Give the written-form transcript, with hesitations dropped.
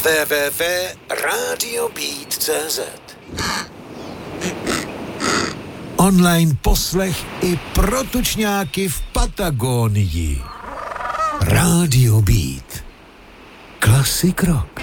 www.radiobeat.cz. Online poslech i pro tučňáky v Patagonii. Radio Beat. Klasik rock.